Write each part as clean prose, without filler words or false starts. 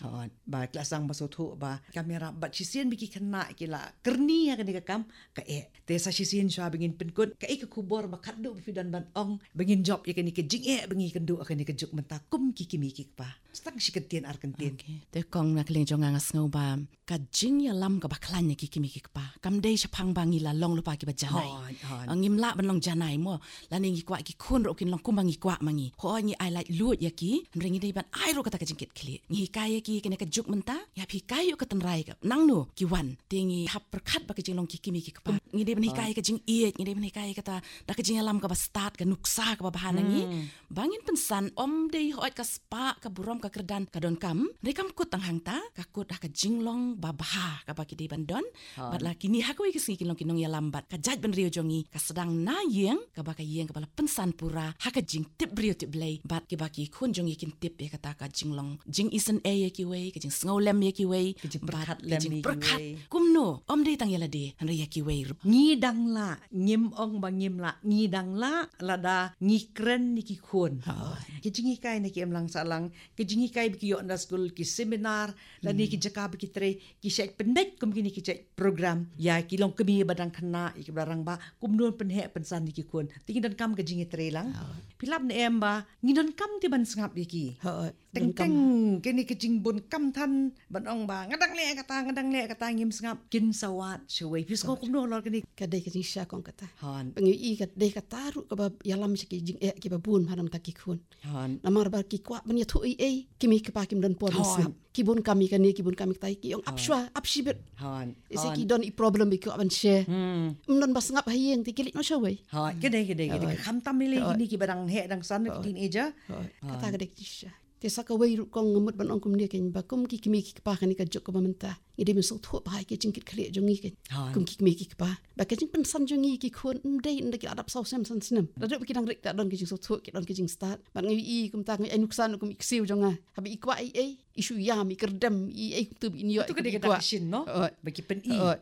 hon ba klasang basotu ba kamera bat sisien biki kena kila kerni ya kani kam ka te sa sisien sha bingin penkut ka ka kubor ba kaddu bidan ban ong bingin job ya kani ke jing bingi kendu kani ke juk menta kum kikimi kikpa stang siketien arkentin te kong na kleng jonga ngas ngau ba ka jing ya lam ka baklan ya kikimi kikpa kam dei chapang bangi la long lupa ki ba janai angim la ban long janai mo la ni kwa ki khun ro kin long kumbangi kwa mangi ho ni ai like lut ya ki ringi dei ban ai ro kata ka jingkit kli ni kai ki kene ka juk menta ya phi kai yo ka tan rai ka nang no ki wan tingi hap perkhat ba ka jing long kikimi kikpa ni dei ban kai ka jing ni dei ban kai kata da ka jing lam ka ba start ka nuksa ka ba bahan ngi bangin pensan om dei ho ka spa ka burom ka kerdan ka don kam rekam kut tang hangta ka kut ka jinglong babaha ka ba ki dei ban don bat la kini ha ko ki singi kinong kinong ya lambat ka jaj ban rio jongi ka sedang na yeng ka ba ka yeng ka bala pensan pura ha ka jing tip rio tip blai bat ki ba ki khun jongi kin tip ya kata ka jinglong jing isen ya ki wei ka jing sngo lem ya ki wei ka jing perkhat lem ni ki wei kumno om dei tang yala de han ya ki wei ngi dang la ngim ong ba ngim la ngi dang la da ngi kren ni ki khun ki jingi kai ni ki emlang salang ki jingi kai bi ki yo na school ki seminar la ni ki jaka bi ki tre ki shek pendek kum ki ni ki cek program ya ki long kemi badang kena ki barang ba kum non penhe pensan ni ki khun tingi dan kam ka jingi tre lang pilap ne em ba ngi don kam ti ban sngap bi ki teng teng ke ni ki jing bun kam than ban ong ba ngadang le kata ngim sngap kin sawat shwei pisko kum no lor ke ni ka dei ka jing sha kong kata han pengi i ka dei ka taru ka ba yalam ki jing ki ba bun hanam ta ki khun han namar ba ki kwa ban ya thu kimi ka pa kim don pon sngap ki bun kami ka ni ki bun kami tai ki ong apshwa apshibet han isi ki don i problem bi ko ban share don bas ngap hayeng ti kilik no shawai ha ke dei kham tam ni ni ki barang he dang san ki teenager kata ka dei ki sha te saka wei ru kong ngamut ban ong kum ni ken ba kum ki kimi ki pa ka ni ka jok ba menta ngide men so thu ba ki jingkit khale jongi ken kum ki kimi ki pa ba ka jing pen san jongi ki khon dei nda ki adap sau sem san sinem da do ki dang rek ta don ki jing so thu ki don ki jing start ban ngi i kum ta ngi ai nuksan kum iksiu jonga habi ikwa ai isu ya mi kerdam ai tu bi ni yo tu ke dei ka shin no bagi pen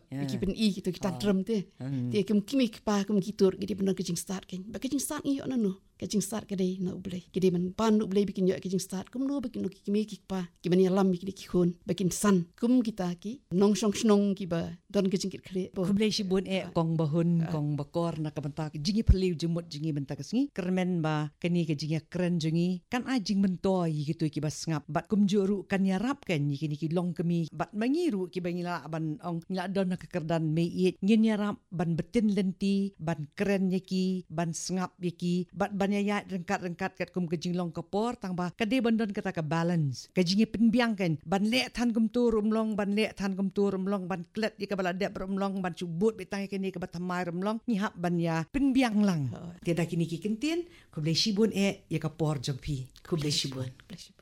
i ki tu kita drum te kum kimi ki pa kum ki tur ngide ben ki jing start ken ba ki jing start ngi yo no ka jing start ka dei na ublei ki dei man pan ublei bikin yo ki jing start kum no bikin ki kimi ki pa ki ban yalam mi ki khon bikin san kum kita ki nong song snong ki ba don ki jingkit khale kum lei si bun kong bahun kong bakor na ka benta jingi perliu jemut jingi benta ka singi kermen ba kani ka jingi keren jingi kan a jing mentoi gitu ki bas ngap bat kum juru kan yarap kan ni ki long kemi bat mangiru ki bangila ban ong ngila don na ka kerdan me it ngin yarap ban betin lenti ban keren yaki ban ngap yaki bat ban ya rengkat kat kum ke jinglong kapor tang ba ka de bandon kata ka balance ka jingi penbiang kan ban le than kum tur umlong ban le than kum tur umlong ban klet ya ka bala de umlong ban cubut betang ke ni ka batamai umlong ni hap ban ya penbiang lang tiada kini ki kentin ku blei sibun ya ka por jongpi ku blei sibun